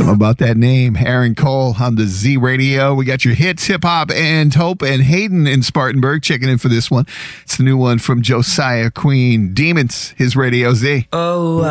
Something about that name, Aaron Cole on the Z Radio. We got your hits, hip hop, and Hope and Hayden in Spartanburg checking in for this one. It's the new one from Josiah Queen, Demons, his Radio Z. Oh,